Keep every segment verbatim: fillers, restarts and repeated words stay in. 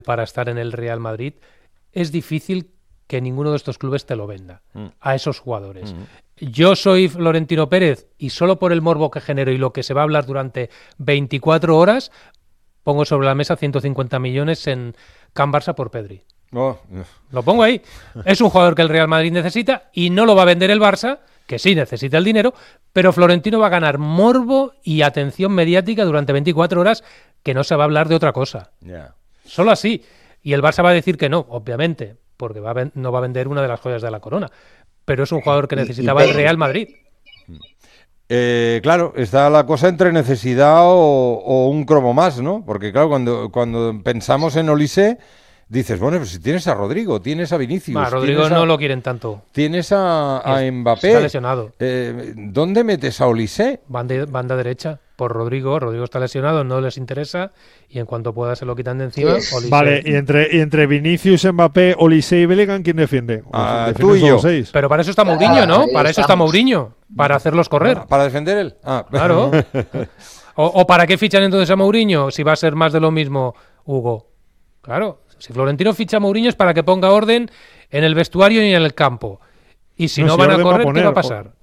para estar en el Real Madrid, es difícil que ninguno de estos clubes te lo venda mm. a esos jugadores. Mm. Yo soy Florentino Pérez y solo por el morbo que genero y lo que se va a hablar durante veinticuatro horas, pongo sobre la mesa ciento cincuenta millones en Can Barça por Pedri. Oh. Lo pongo ahí. Es un jugador que el Real Madrid necesita y no lo va a vender el Barça, que sí necesita el dinero, pero Florentino va a ganar morbo y atención mediática durante veinticuatro horas, que no se va a hablar de otra cosa. Yeah. Solo así. Y el Barça va a decir que no, obviamente, porque va a no va a vender una de las joyas de la corona. Pero es un jugador que necesitaba el Real Madrid. Eh, claro, está la cosa entre necesidad o, o un cromo más, ¿no? Porque claro, cuando, cuando pensamos en Olise, dices, bueno, pues si tienes a Rodrigo, tienes a Vinicius... A Rodrigo no a, lo quieren tanto. Tienes a, a Mbappé. Está lesionado. Eh, ¿Dónde metes a Olise? Banda, banda derecha, por Rodrigo. Rodrigo está lesionado, no les interesa, y en cuanto pueda se lo quitan de encima. Olise. Vale, y entre, y entre Vinicius, Mbappé, Olise y Bellingham, ¿quién defiende? Ah, tú y yo. Seis. Pero para eso está Mourinho, ¿no? Para eso está Mourinho, para hacerlos correr. Ah, ¿para defender él? Ah. Claro. o, ¿O para qué fichan entonces a Mourinho si va a ser más de lo mismo, Hugo? Claro. Si Florentino ficha a Mourinho es para que ponga orden en el vestuario y en el campo. Y si no, no si van a correr, va a ¿qué va a pasar?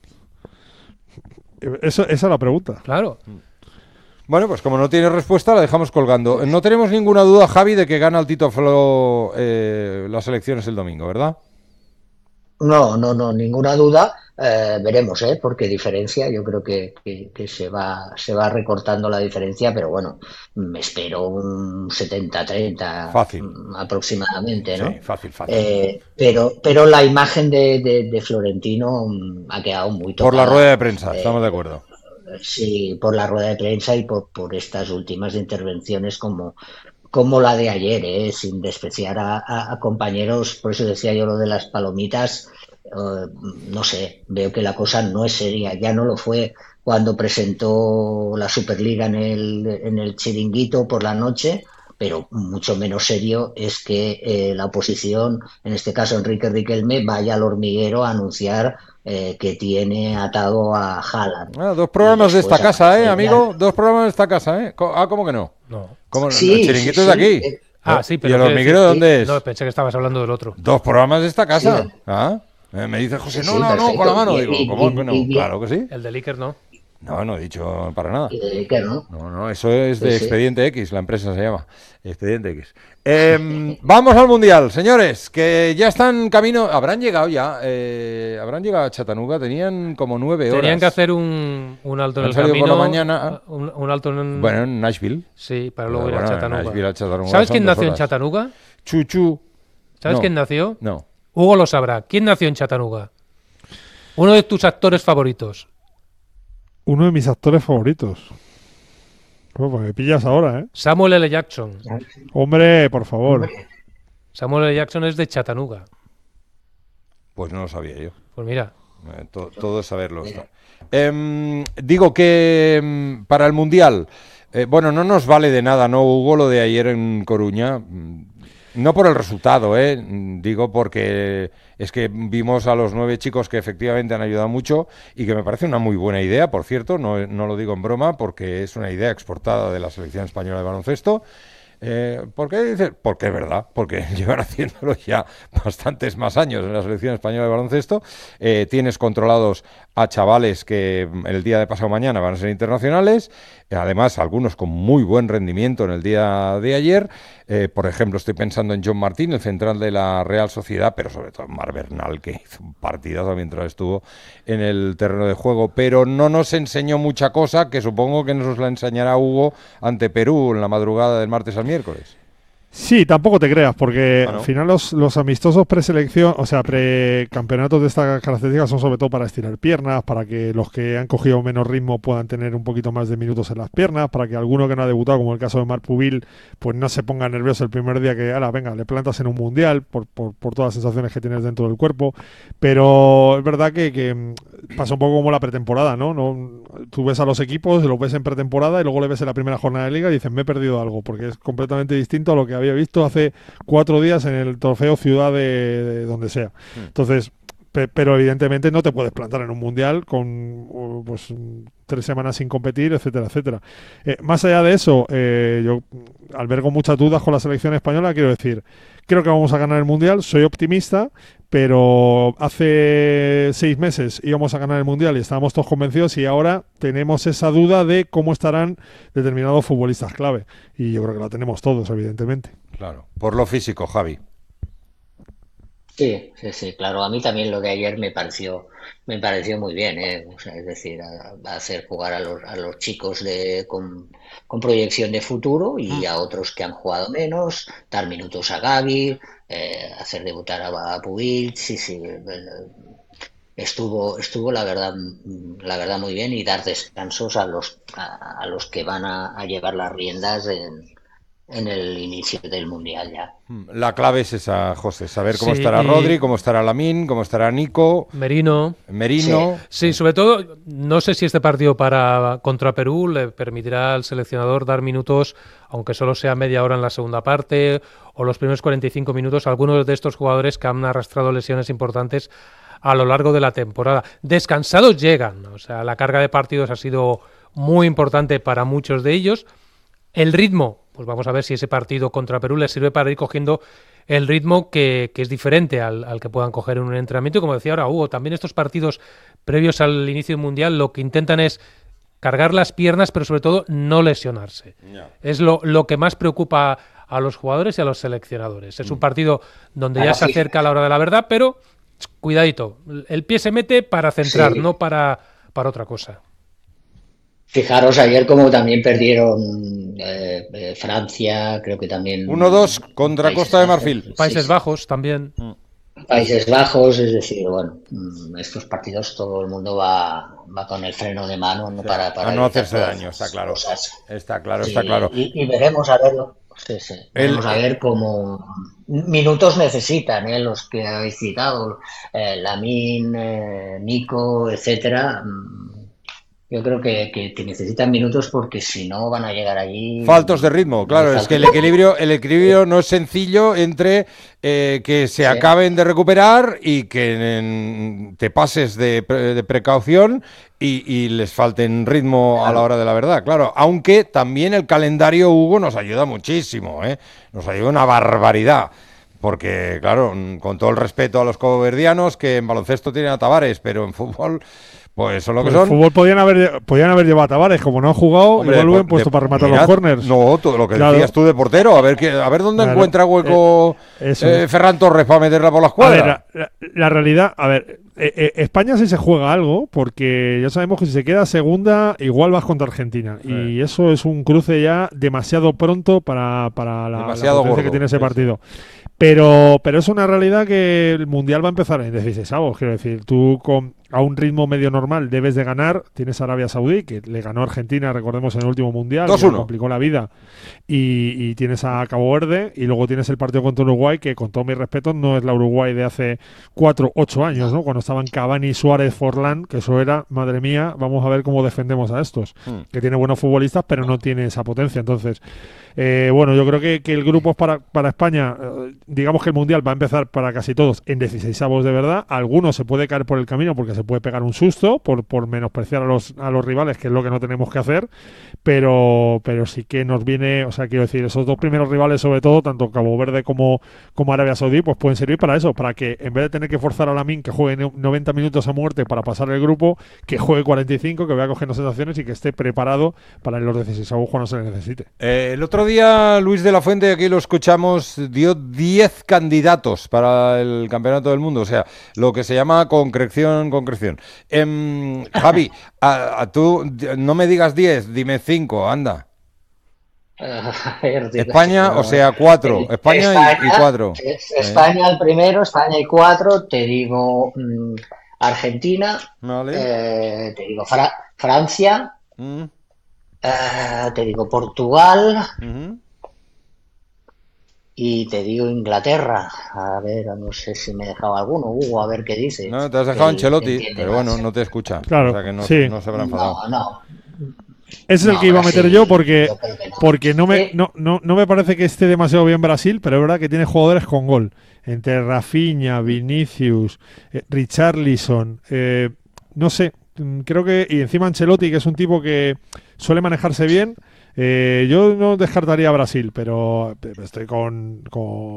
Eso, esa es la pregunta. Claro. Bueno, pues como no tiene respuesta, la dejamos colgando. No tenemos ninguna duda, Javi, de que gana el Tito Flo eh, las elecciones el domingo, ¿verdad? No, no, no, ninguna duda. Eh, veremos, ¿eh? Porque diferencia, yo creo que, que, que se va se va recortando la diferencia, pero bueno, me espero un setenta treinta aproximadamente, ¿no? Sí, fácil, fácil. Eh, pero, pero la imagen de, de, de Florentino ha quedado muy tocada. Por la rueda de prensa, eh, estamos de acuerdo. Sí, por la rueda de prensa y por, por estas últimas intervenciones como... como la de ayer, ¿eh? Sin despreciar a, a, a compañeros, por eso decía yo lo de las palomitas, uh, no sé, veo que la cosa no es seria, ya no lo fue cuando presentó la Superliga en el, en el chiringuito por la noche, pero mucho menos serio es que eh, la oposición, en este caso Enrique Riquelme, vaya al hormiguero a anunciar eh, que tiene atado a Haaland. Ah, dos programas de esta casa, ¿eh, amigo? Dos programas de esta casa, ¿eh? Ah, ¿cómo que no? No. ¿Cómo? Sí, el chiringuito sí, es de aquí. Sí. Ah, sí, pero ¿y el hormiguero de dónde es? No, pensé que estabas hablando del otro. Dos programas de esta casa. Sí. ¿Ah? Eh, me dice José, no, Sí, no, perfecto. no, con la mano. Y- Digo, y- ¿cómo y- que no? y- Claro que sí. El de Iker no. No, no he dicho para nada. Y de Iker, ¿no? No, no, eso es de Sí, sí. Expediente X, la empresa se llama. Expediente X. Eh, vamos al Mundial, señores, que ya están camino. Habrán llegado ya, eh, habrán llegado a Chattanooga, tenían como nueve horas. Tenían que hacer un, un alto en Han el salido camino. por la mañana. Un, un alto en... Bueno, en Nashville. Sí, para luego ir Bueno, a en Chattanooga. Nashville a Chattanooga ¿Sabes son quién dos nació en horas. Chattanooga? Chuchu. ¿Sabes No. quién nació? No. Hugo lo sabrá. ¿Quién nació en Chattanooga? Uno de tus actores favoritos. Uno de mis actores favoritos. Oh, pues me pillas ahora, ¿eh? Samuel L. Jackson. Hombre, por favor. Samuel L. Jackson es de Chattanooga. Pues no lo sabía yo. Pues mira. Eh, to- todo es saberlo. Está. Em, digo que em, para el Mundial, eh, bueno, no nos vale de nada, ¿no, Hugo, lo de ayer en Coruña? Mm, No por el resultado, ¿eh? Mm, digo porque es que vimos a los nueve chicos que efectivamente han ayudado mucho y que me parece una muy buena idea, por cierto, no, no lo digo en broma, porque es una idea exportada de la selección española de baloncesto. Eh, ¿Por qué dices? Porque es verdad, porque llevan haciéndolo ya bastantes más años en la selección española de baloncesto. Eh, tienes controlados a chavales que el día de pasado mañana van a ser internacionales, eh, además algunos con muy buen rendimiento en el día de ayer. Eh, por ejemplo, estoy pensando en John Martín, el central de la Real Sociedad, pero sobre todo en Mar Bernal, que hizo un partidazo mientras estuvo en el terreno de juego, pero no nos enseñó mucha cosa, que supongo que nos la enseñará Hugo ante Perú en la madrugada del martes al miércoles. Sí, tampoco te creas, porque Ah, ¿no? al final los, los amistosos preselección, o sea, precampeonatos de estas características son sobre todo para estirar piernas, para que los que han cogido menos ritmo puedan tener un poquito más de minutos en las piernas, para que alguno que no ha debutado, como el caso de Marc Pubil, pues no se ponga nervioso el primer día que, ala, venga, le plantas en un mundial por, por, por todas las sensaciones que tienes dentro del cuerpo. Pero es verdad que, que mm, pasa un poco como la pretemporada, ¿no? no Tú ves a los equipos, los ves en pretemporada y luego le ves en la primera jornada de liga y dices, me he perdido algo, porque es completamente distinto a lo que había visto hace cuatro días en el trofeo Ciudad de, de donde sea. Entonces, pe- pero evidentemente no te puedes plantar en un mundial con uh, pues tres semanas sin competir, etcétera, etcétera. Eh, más allá de eso, eh, yo albergo muchas dudas con la selección española, quiero decir, creo que vamos a ganar el Mundial, soy optimista, pero hace seis meses íbamos a ganar el Mundial y estábamos todos convencidos y ahora tenemos esa duda de cómo estarán determinados futbolistas clave. Y yo creo que la tenemos todos, evidentemente. Claro, por lo físico, Javi. Sí, sí, sí, claro. A mí también lo de ayer me pareció, me pareció muy bien, ¿eh? O sea, es decir, a- a hacer jugar a los, a los chicos de, con, con proyección de futuro y a otros que han jugado menos, dar minutos a Gavi, eh, hacer debutar a, a Puig, sí, sí, eh, estuvo, estuvo la verdad, mm, la verdad muy bien y dar descansos a los, a, a los que van a, a llevar las riendas en, en el inicio del mundial ya. La clave es esa, José, saber cómo Sí, estará y- Rodri, cómo estará Lamine, cómo estará Nico, Merino. Merino. Sí, sobre todo, no sé si este partido para contra Perú le permitirá al seleccionador dar minutos, aunque solo sea media hora en la segunda parte, o los primeros cuarenta y cinco minutos, a algunos de estos jugadores que han arrastrado lesiones importantes a lo largo de la temporada. Descansados llegan, o sea, la carga de partidos ha sido muy importante para muchos de ellos. El ritmo, pues vamos a ver si ese partido contra Perú les sirve para ir cogiendo el ritmo que, que es diferente al, al que puedan coger en un entrenamiento. Y como decía ahora Hugo, también estos partidos previos al inicio del Mundial lo que intentan es cargar las piernas, pero sobre todo no lesionarse. Ya. Es lo, lo que más preocupa a los jugadores y a los seleccionadores. Es un partido donde ya Claro, se sí. acerca la hora de la verdad, pero cuidadito, el pie se mete para centrar, Sí. no para, para otra cosa. Fijaros ayer como también perdieron eh, eh, Francia, creo que también uno dos contra Países Costa de Bajos, Marfil. sí, Países sí, Bajos también. Países Bajos, es decir, bueno, mm, estos partidos todo el mundo va, va con el freno de mano, ¿no? para, para A no evitar hacerse todas daño, está esas claro. cosas. Está claro, Sí, está claro. y, y veremos a verlo. Sí, sí. El- Veremos a ver cómo minutos necesitan, ¿eh? Los que habéis citado, eh, Lamine, eh, Nico, etcétera. Mm, Yo creo que, que, que necesitan minutos porque si no van a llegar allí. Faltos de ritmo, claro, muy es que el faltos. equilibrio, el equilibrio no es sencillo entre eh, que se Sí. acaben de recuperar y que en- te pases de, pre- de precaución y, y les falten ritmo a la Claro. hora de la verdad, claro. Aunque también el calendario, Hugo, nos ayuda muchísimo, ¿eh? Nos ayuda una barbaridad. Porque, claro, mm, con todo el respeto a los coboverdianos, que en baloncesto tienen a Tavares, pero en fútbol, pues son lo que Pues el son. fútbol podían haber, podían haber llevado a Tavares, como no han jugado, Hombre, igual lo de hubieran por- puesto de- para rematar mirad, los corners. No, todo lo que Claro. decías tú de portero, a ver que, a ver dónde Claro, encuentra hueco eh, eso eh, es. Ferran Torres para meterla por la A ver, escuadra. la, la- la realidad, a ver, eh, eh, España sí se juega algo, porque ya sabemos que si se queda segunda, igual vas contra Argentina. Y eso es un cruce ya demasiado pronto para, para la, la Demasiado potencia gordo, que tiene ese sí, partido. Pero, pero es una realidad que el Mundial va a empezar en dieciseisavos. Quiero decir, tú con, a un ritmo medio normal debes de ganar. Tienes a Arabia Saudí, que le ganó a Argentina, recordemos, en el último Mundial. dos que le uno. complicó la vida. Y, y tienes a Cabo Verde. Y luego tienes el partido contra Uruguay, que con todo mi respeto no es la Uruguay de hace cuatro, ocho años, ¿no? Cuando estaban Cavani, Suárez, Forlán, que eso era, madre mía, vamos a ver cómo defendemos a estos. Hmm. Que tiene buenos futbolistas, pero no tiene esa potencia. Entonces, eh, bueno, yo creo que, que el grupo es para, para España, eh, digamos que el Mundial va a empezar para casi todos en dieciseisavos de verdad. Algunos se puede caer por el camino porque se puede pegar un susto por, por menospreciar a los, a los rivales, que es lo que no tenemos que hacer, pero, pero sí que nos viene, o sea, quiero decir, esos dos primeros rivales, sobre todo, tanto Cabo Verde como, como Arabia Saudí, pues pueden servir para eso, para que en vez de tener que forzar a Lamine que juegue no- noventa minutos a muerte para pasar el grupo, que juegue cuarenta y cinco, que vaya cogiendo sensaciones y que esté preparado para en los dieciseisavos cuando se le necesite. Eh, el otro día Luis de la Fuente, aquí lo escuchamos, dio diez candidatos para el Campeonato del Mundo, o sea, lo que se llama concreción, concreción. Em, Javi, a, a tú d- no me digas diez, dime cinco, anda. A ver, digo, España, no, o sea, cuatro. eh, España y- y cuatro. es- España el primero, España y cuatro. Te digo mm, Argentina, Vale. eh, te digo Fra- Francia, Mm, eh, te digo Portugal ujú. y te digo Inglaterra. A ver, no sé si me he dejado alguno, Hugo, a ver qué dice. No, te has dejado Él Ancelotti, entiende pero más. bueno, no te escucha. Claro, O sea que no, sí. no se habrá enfadado. No, no. Ese es el No, que iba a meter Brasil, yo porque, yo creo que no. porque no, me, Sí. no, no, no me parece que esté demasiado bien Brasil, pero es verdad que tiene jugadores con gol. Entre Rafinha, Vinicius, eh, Richarlison, eh, no sé. creo que, y encima Ancelotti, que es un tipo que suele manejarse bien, eh, yo no descartaría a Brasil, pero estoy con, con